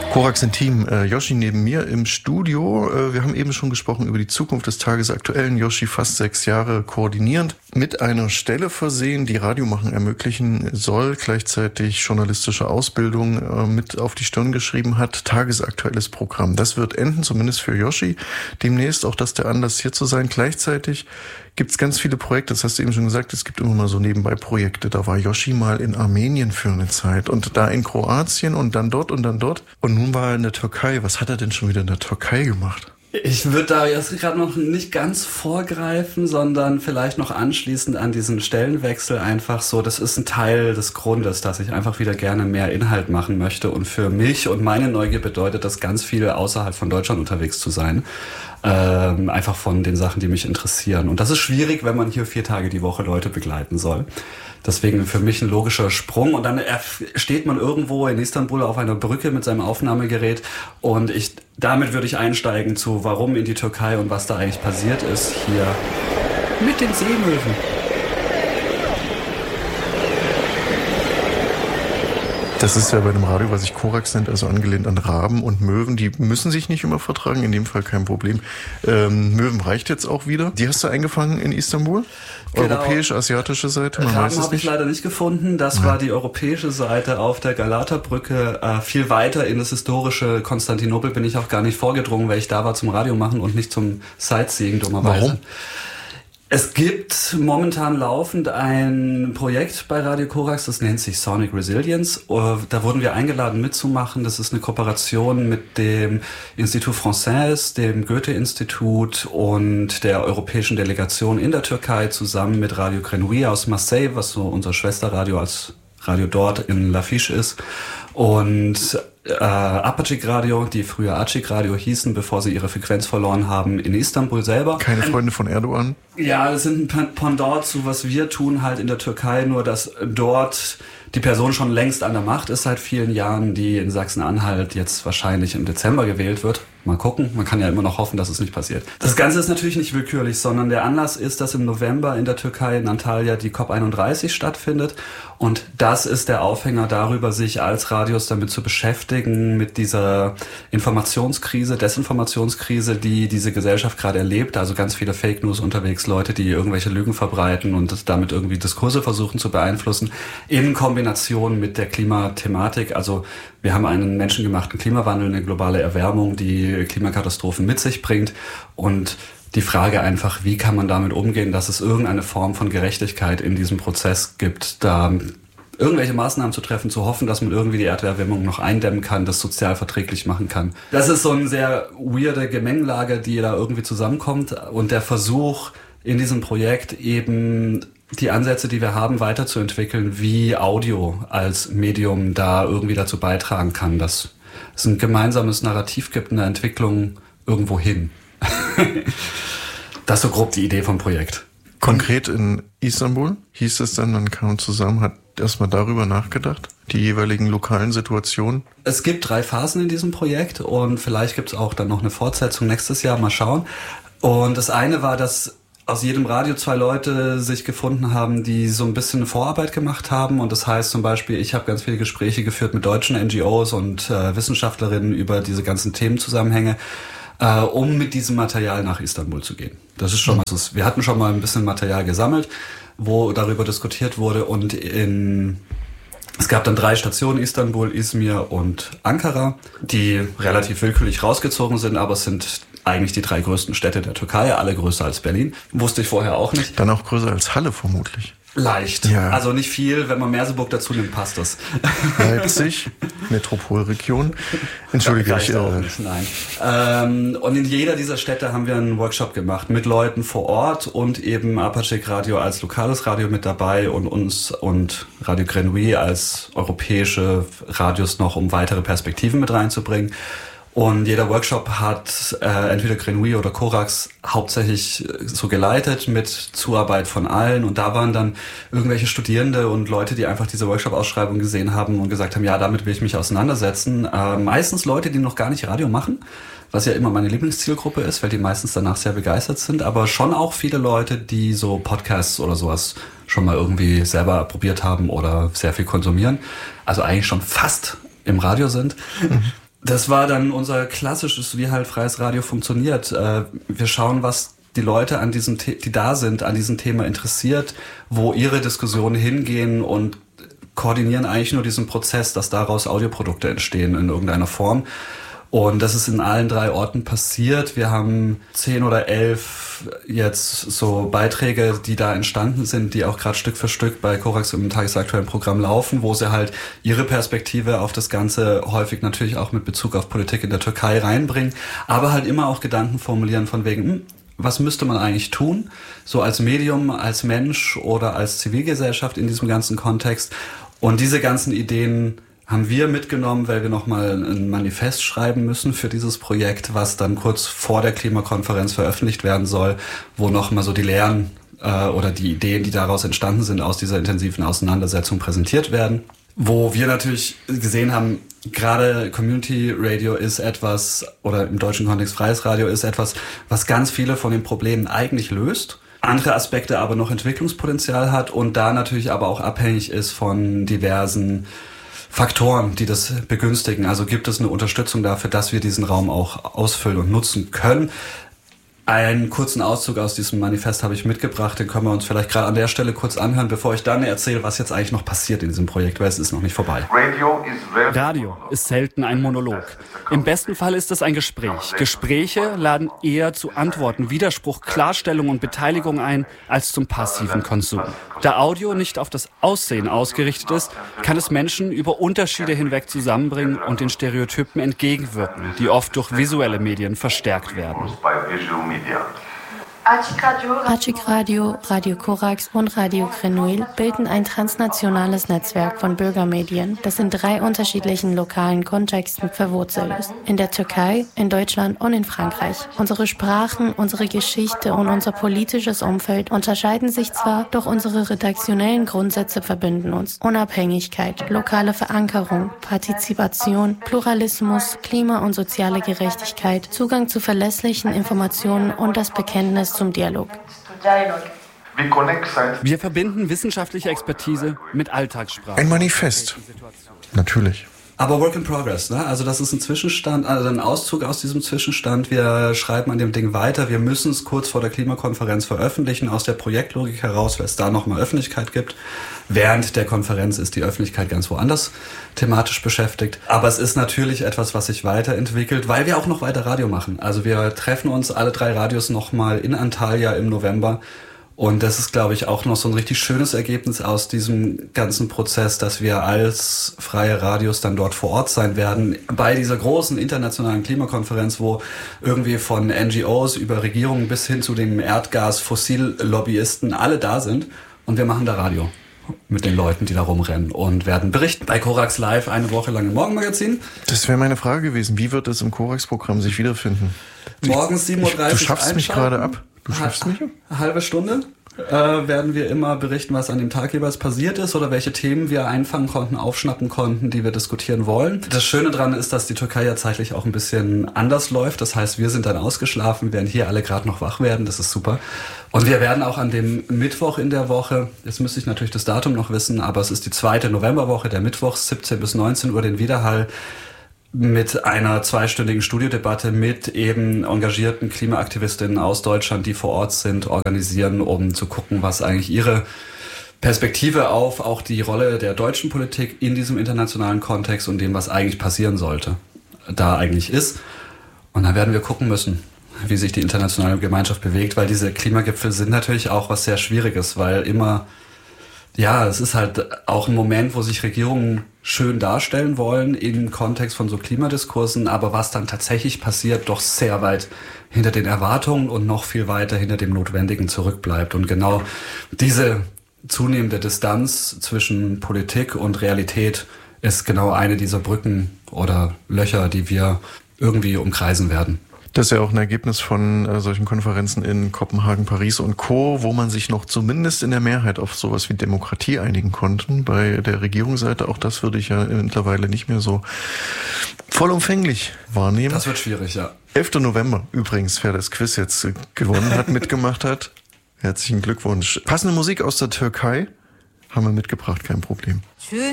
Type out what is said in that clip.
Korax Intim, Yoshi neben mir im Studio. Wir haben eben schon gesprochen über die Zukunft des Tagesaktuellen. Yoshi fast 6 Jahre koordinierend, mit einer Stelle versehen, die Radiomachen ermöglichen soll, gleichzeitig journalistische Ausbildung mit auf die Stirn geschrieben hat. Tagesaktuelles Programm. Das wird enden, zumindest für Yoshi. Demnächst auch das der Anlass, hier zu sein. Gleichzeitig gibt es ganz viele Projekte, das hast du eben schon gesagt, es gibt immer mal so nebenbei Projekte. Da war Yoshi mal in Armenien für eine Zeit und da in Kroatien und dann dort und dann dort. Und nun war er in der Türkei. Was hat er denn schon wieder in der Türkei gemacht? Ich würde da jetzt gerade noch nicht ganz vorgreifen, sondern vielleicht noch anschließend an diesen Stellenwechsel einfach so, das ist ein Teil des Grundes, dass ich einfach wieder gerne mehr Inhalt machen möchte. Und für mich und meine Neugier bedeutet das ganz viel außerhalb von Deutschland unterwegs zu sein. Einfach von den Sachen, die mich interessieren. Und das ist schwierig, wenn man hier 4 Tage die Woche Leute begleiten soll. Deswegen für mich ein logischer Sprung. Und dann steht man irgendwo in Istanbul auf einer Brücke mit seinem Aufnahmegerät. Und damit würde ich einsteigen zu, warum in die Türkei und was da eigentlich passiert ist hier mit den Seemöwen. Das ist ja bei dem Radio, was sich Korax nennt, also angelehnt an Raben und Möwen. Die müssen sich nicht immer vertragen, in dem Fall kein Problem. Möwen reicht jetzt auch wieder. Die hast du eingefangen in Istanbul? Genau. Europäisch-asiatische Seite? Man weiß es habe ich leider nicht gefunden. Das war die europäische Seite auf der Galata-Brücke. Viel weiter in das historische Konstantinopel bin ich auch gar nicht vorgedrungen, weil ich da war zum Radio machen und nicht zum Sightseeing, dummerweise. Warum? Es gibt momentan laufend ein Projekt bei Radio Korax, das nennt sich Sonic Resilience. Da wurden wir eingeladen mitzumachen. Das ist eine Kooperation mit dem Institut Français, dem Goethe-Institut und der europäischen Delegation in der Türkei zusammen mit Radio Grenouille aus Marseille, was so unser Schwesterradio als Radio dort in Lafiche ist. Und Apaçık Radio, die früher Açık Radio hießen, bevor sie ihre Frequenz verloren haben, in Istanbul selber. Keine Freunde von Erdogan? Ja, das sind ein Pendant zu, was wir tun halt in der Türkei, nur dass dort die Person schon längst an der Macht ist seit vielen Jahren, die in Sachsen-Anhalt jetzt wahrscheinlich im Dezember gewählt wird. Mal gucken, man kann ja immer noch hoffen, dass es nicht passiert. Das Ganze ist natürlich nicht willkürlich, sondern der Anlass ist, dass im November in der Türkei in Antalya die COP31 stattfindet. Und das ist der Aufhänger darüber, sich als Radios damit zu beschäftigen, mit dieser Informationskrise, Desinformationskrise, die diese Gesellschaft gerade erlebt. Also ganz viele Fake News unterwegs, Leute, die irgendwelche Lügen verbreiten und damit irgendwie Diskurse versuchen zu beeinflussen, in Kombination mit der Klimathematik. Also wir haben einen menschengemachten Klimawandel, eine globale Erwärmung, die Klimakatastrophen mit sich bringt. Und die Frage einfach, wie kann man damit umgehen, dass es irgendeine Form von Gerechtigkeit in diesem Prozess gibt, da irgendwelche Maßnahmen zu treffen, zu hoffen, dass man irgendwie die Erderwärmung noch eindämmen kann, das sozial verträglich machen kann. Das ist so eine sehr weirde Gemengelage, die da irgendwie zusammenkommt. Und der Versuch in diesem Projekt eben die Ansätze, die wir haben, weiterzuentwickeln, wie Audio als Medium da irgendwie dazu beitragen kann, dass es ein gemeinsames Narrativ gibt, eine Entwicklung irgendwo hin. Das ist so grob die Idee vom Projekt. Konkret in Istanbul hieß es dann, man kam zusammen, hat erstmal darüber nachgedacht, die jeweiligen lokalen Situationen? Es gibt 3 Phasen in diesem Projekt und vielleicht gibt es auch dann noch eine Fortsetzung nächstes Jahr, mal schauen. Und das eine war, dass aus jedem Radio 2 Leute sich gefunden haben, die so ein bisschen Vorarbeit gemacht haben. Und das heißt zum Beispiel, ich habe ganz viele Gespräche geführt mit deutschen NGOs und Wissenschaftlerinnen über diese ganzen Themenzusammenhänge, um mit diesem Material nach Istanbul zu gehen. Das ist schon mal, wir hatten schon mal ein bisschen Material gesammelt, wo darüber diskutiert wurde. Und es gab dann 3 Stationen, Istanbul, Izmir und Ankara, die relativ willkürlich rausgezogen sind, aber es sind eigentlich die 3 größten Städte der Türkei, alle größer als Berlin. Wusste ich vorher auch nicht. Dann auch größer als Halle vermutlich. Leicht. Ja. Also nicht viel. Wenn man Merseburg dazu nimmt, passt das. Leipzig, Metropolregion. Entschuldige, ich auch nicht, nein. Und in jeder dieser Städte haben wir einen Workshop gemacht mit Leuten vor Ort und eben Apaçık Radio als lokales Radio mit dabei und uns und Radio Grenouille als europäische Radios noch, um weitere Perspektiven mit reinzubringen. Und jeder Workshop hat entweder Grenouille oder Korax hauptsächlich so geleitet mit Zuarbeit von allen. Und da waren dann irgendwelche Studierende und Leute, die einfach diese Workshop-Ausschreibung gesehen haben und gesagt haben, ja, damit will ich mich auseinandersetzen. Meistens Leute, die noch gar nicht Radio machen, was ja immer meine Lieblingszielgruppe ist, weil die meistens danach sehr begeistert sind. Aber schon auch viele Leute, die so Podcasts oder sowas schon mal irgendwie selber probiert haben oder sehr viel konsumieren. Also eigentlich schon fast im Radio sind. Das war dann unser klassisches, wie halt freies Radio funktioniert. Wir schauen, was die Leute an diesem, die da sind, an diesem Thema interessiert, wo ihre Diskussionen hingehen und koordinieren eigentlich nur diesen Prozess, dass daraus Audioprodukte entstehen in irgendeiner Form. Und das ist in allen 3 Orten passiert. Wir haben 10 oder 11 jetzt so Beiträge, die da entstanden sind, die auch gerade Stück für Stück bei Korax im tagesaktuellen Programm laufen, wo sie halt ihre Perspektive auf das Ganze häufig natürlich auch mit Bezug auf Politik in der Türkei reinbringen, aber halt immer auch Gedanken formulieren von wegen, was müsste man eigentlich tun, so als Medium, als Mensch oder als Zivilgesellschaft in diesem ganzen Kontext. Und diese ganzen Ideen haben wir mitgenommen, weil wir nochmal ein Manifest schreiben müssen für dieses Projekt, was dann kurz vor der Klimakonferenz veröffentlicht werden soll, wo nochmal so die Lehren oder die Ideen, die daraus entstanden sind, aus dieser intensiven Auseinandersetzung präsentiert werden. Wo wir natürlich gesehen haben, gerade Community Radio ist etwas, oder im deutschen Kontext freies Radio ist etwas, was ganz viele von den Problemen eigentlich löst, andere Aspekte aber noch Entwicklungspotenzial hat und da natürlich aber auch abhängig ist von diversen Faktoren, die das begünstigen. Also gibt es eine Unterstützung dafür, dass wir diesen Raum auch ausfüllen und nutzen können. Einen kurzen Auszug aus diesem Manifest habe ich mitgebracht, den können wir uns vielleicht gerade an der Stelle kurz anhören, bevor ich dann erzähle, was jetzt eigentlich noch passiert in diesem Projekt, weil es ist noch nicht vorbei. Radio ist selten ein Monolog. Im besten Fall ist es ein Gespräch. Gespräche laden eher zu Antworten, Widerspruch, Klarstellung und Beteiligung ein, als zum passiven Konsum. Da Audio nicht auf das Aussehen ausgerichtet ist, kann es Menschen über Unterschiede hinweg zusammenbringen und den Stereotypen entgegenwirken, die oft durch visuelle Medien verstärkt werden. Açık Radio, Radio Korax und Radio Grenouille bilden ein transnationales Netzwerk von Bürgermedien, das in 3 unterschiedlichen lokalen Kontexten verwurzelt ist. In der Türkei, in Deutschland und in Frankreich. Unsere Sprachen, unsere Geschichte und unser politisches Umfeld unterscheiden sich zwar, doch unsere redaktionellen Grundsätze verbinden uns. Unabhängigkeit, lokale Verankerung, Partizipation, Pluralismus, Klima- und soziale Gerechtigkeit, Zugang zu verlässlichen Informationen und das Bekenntnis zum Dialog. Wir verbinden wissenschaftliche Expertise mit Alltagssprache. Ein Manifest. Natürlich. Aber Work in Progress, ne? Also das ist ein Zwischenstand, also ein Auszug aus diesem Zwischenstand. Wir schreiben an dem Ding weiter. Wir müssen es kurz vor der Klimakonferenz veröffentlichen, aus der Projektlogik heraus, weil es da nochmal Öffentlichkeit gibt. Während der Konferenz ist die Öffentlichkeit ganz woanders thematisch beschäftigt. Aber es ist natürlich etwas, was sich weiterentwickelt, weil wir auch noch weiter Radio machen. Also wir treffen uns alle 3 Radios nochmal in Antalya im November. Und das ist, glaube ich, auch noch so ein richtig schönes Ergebnis aus diesem ganzen Prozess, dass wir als freie Radios dann dort vor Ort sein werden, bei dieser großen internationalen Klimakonferenz, wo irgendwie von NGOs über Regierungen bis hin zu den Erdgas-Fossil-Lobbyisten alle da sind. Und wir machen da Radio mit den Leuten, die da rumrennen und werden berichten bei Korax Live eine Woche lang im Morgenmagazin. Das wäre meine Frage gewesen. Wie wird es im Korax-Programm sich wiederfinden? Morgens 7.30 Uhr. Du schaffst mich gerade ab. Du schaffst mich? Eine halbe Stunde werden wir immer berichten, was an dem Tag jeweils passiert ist oder welche Themen wir einfangen konnten, aufschnappen konnten, die wir diskutieren wollen. Das Schöne daran ist, dass die Türkei ja zeitlich auch ein bisschen anders läuft. Das heißt, wir sind dann ausgeschlafen, während hier alle gerade noch wach werden. Das ist super. Und wir werden auch an dem Mittwoch in der Woche, jetzt müsste ich natürlich das Datum noch wissen, aber es ist die 2. Novemberwoche, der Mittwoch, 17 bis 19 Uhr, den Widerhall mit einer 2-stündigen Studiodebatte mit eben engagierten Klimaaktivistinnen aus Deutschland, die vor Ort sind, organisieren, um zu gucken, was eigentlich ihre Perspektive auf auch die Rolle der deutschen Politik in diesem internationalen Kontext und dem, was eigentlich passieren sollte, da eigentlich ist. Und dann werden wir gucken müssen, wie sich die internationale Gemeinschaft bewegt, weil diese Klimagipfel sind natürlich auch was sehr Schwieriges, weil immer, ja, es ist halt auch ein Moment, wo sich Regierungen schön darstellen wollen im Kontext von so Klimadiskursen, aber was dann tatsächlich passiert, doch sehr weit hinter den Erwartungen und noch viel weiter hinter dem Notwendigen zurückbleibt. Und genau diese zunehmende Distanz zwischen Politik und Realität ist genau eine dieser Brücken oder Löcher, die wir irgendwie umkreisen werden. Das ist ja auch ein Ergebnis von solchen Konferenzen in Kopenhagen, Paris und Co., wo man sich noch zumindest in der Mehrheit auf sowas wie Demokratie einigen konnten. Bei der Regierungsseite, auch das würde ich ja mittlerweile nicht mehr so vollumfänglich wahrnehmen. Das wird schwierig, ja. 11. November übrigens, wer das Quiz jetzt gewonnen hat, mitgemacht hat. Herzlichen Glückwunsch. Passende Musik aus der Türkei haben wir mitgebracht, kein Problem.